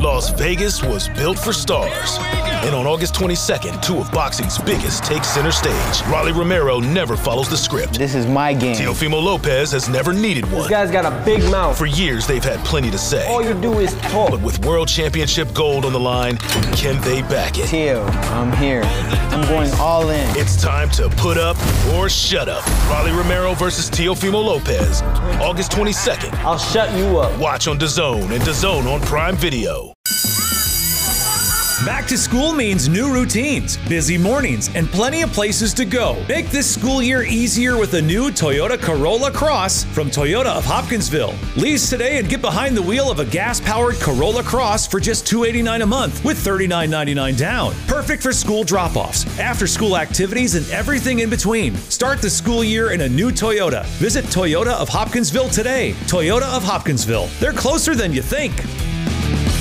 Las Vegas was built for stars. And on August 22nd, two of boxing's biggest take center stage. Rolly Romero never follows the script. This is my game. Teofimo Lopez has never needed one. This guy's got a big mouth. For years, they've had plenty to say. All you do is talk. But with World Championship gold on the line, can they back it? Teo, I'm here. I'm going all in. It's time to put up or shut up. Rolly Romero versus Teofimo Lopez, August 22nd. I'll shut you up. Watch on DAZN and DAZN on Prime Video. Back to school means new routines, busy mornings, and plenty of places to go. Make this school year easier with a new Toyota Corolla Cross from Toyota of Hopkinsville. Lease today and get behind the wheel of a gas-powered Corolla Cross for just $289 a month with $39.99 down. Perfect for school drop-offs, after-school activities, and everything in between. Start the school year in a new Toyota. Visit Toyota of Hopkinsville today. Toyota of Hopkinsville. They're closer than you think.